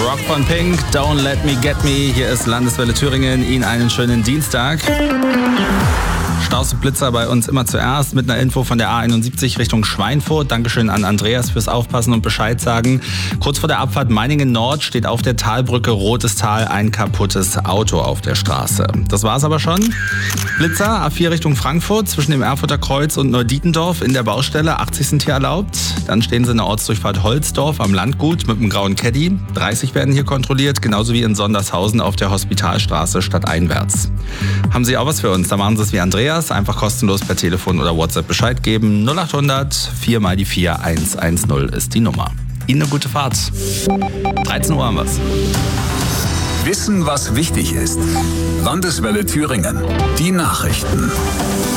Rock von Pink, Don't Let Me Get Me. Hier ist Landeswelle Thüringen. Ihnen einen schönen Dienstag. Staus und Blitzer bei uns immer zuerst mit einer Info von der A71 Richtung Schweinfurt. Dankeschön an Andreas fürs Aufpassen und Bescheid sagen. Kurz vor der Abfahrt Meiningen Nord steht auf der Talbrücke Rotes Tal ein kaputtes Auto auf der Straße. Das war's aber schon. Blitzer, A4 Richtung Frankfurt zwischen dem Erfurter Kreuz und Neudietendorf in der Baustelle. 80 sind hier erlaubt. Dann stehen sie in der Ortsdurchfahrt Holzdorf am Landgut mit dem grauen Caddy. 30 werden hier kontrolliert, genauso wie in Sondershausen auf der Hospitalstraße stadteinwärts. Haben Sie auch was für uns? Da machen Sie es wie Andreas. Einfach kostenlos per Telefon oder WhatsApp Bescheid geben. 0800 4 mal die 4 110 ist die Nummer. Ihnen eine gute Fahrt. 13 Uhr haben wir's. Wissen, was wichtig ist. Landeswelle Thüringen. Die Nachrichten.